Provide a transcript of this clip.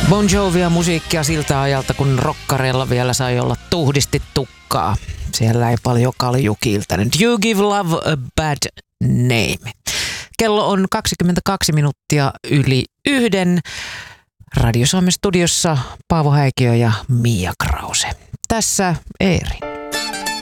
Bon Jovia musiikkia siltä ajalta, kun rokkareilla vielä sai olla tuhdisti tukkaa. Siellä ei paljon kalju kiiltänyt. You Give Love a Bad Name. Kello on 22 minuuttia yli 1. Radio Suomen studiossa Paavo Häikiö ja Mia Krause. Tässä Eeri.